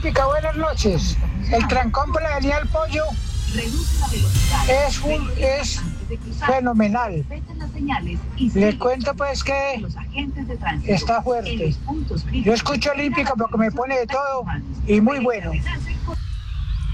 Olímpica, buenas noches. El trancón por la avenida del Pollo es fenomenal. Le cuento pues que está fuerte. Yo escucho Olímpica porque me pone de todo y muy bueno.